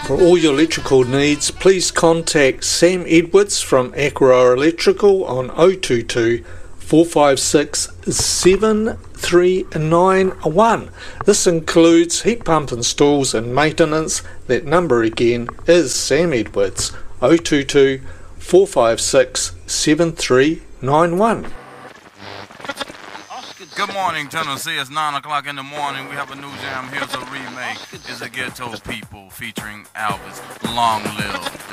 For all your electrical needs, please contact Sam Edwards from Aqua Electrical on 022 456 7391. This includes heat pump installs and maintenance. That number again is Sam Edwards, 022 456 7391. Good morning, Tennessee. It's 9 o'clock in the morning. We have a new jam. Here's a remake. It's a Ghetto People featuring Elvis. Long Live